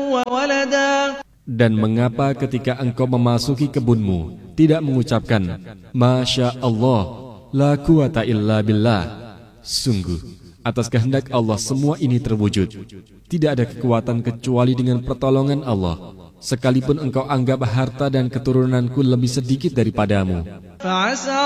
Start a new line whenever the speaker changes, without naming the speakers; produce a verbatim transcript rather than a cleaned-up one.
وولدا.
Dan mengapa ketika engkau memasuki kebunmu tidak mengucapkan Masya Allah, la quwata illa billah. Sungguh, atas kehendak Allah semua ini terwujud. Tidak ada kekuatan kecuali dengan pertolongan Allah. Sekalipun engkau anggap harta dan keturunanku lebih sedikit daripadamu.
فعسى